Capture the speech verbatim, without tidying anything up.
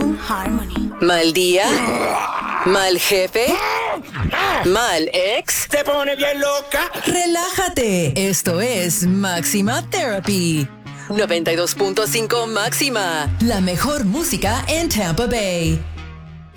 Modern Harmony. ¿Mal día? ¿Mal jefe? ¿Mal ex? ¿Se pone bien loca? Relájate. Esto es Máxima Therapy. noventa y dos punto cinco Máxima. La mejor música en Tampa Bay.